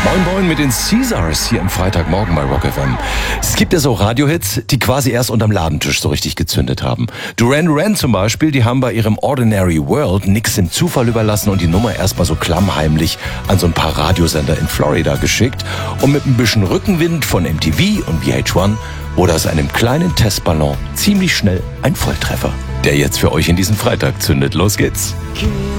Moin Moin mit den Caesars hier am Freitagmorgen bei Rock FM. Es gibt ja so Radiohits, die quasi erst unterm Ladentisch so richtig gezündet haben. Duran Duran zum Beispiel, die haben bei ihrem Ordinary World nix dem Zufall überlassen und die Nummer erstmal so klammheimlich an so ein paar Radiosender in Florida geschickt. Und mit ein bisschen Rückenwind von MTV und VH1 wurde aus einem kleinen Testballon ziemlich schnell ein Volltreffer, der jetzt für euch in diesen Freitag zündet. Los geht's!